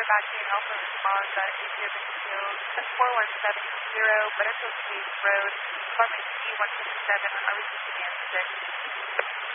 back to you and also respond that if you have been killed. 4170 Butterfield Chase Road, apartment C157, are we taking in 6?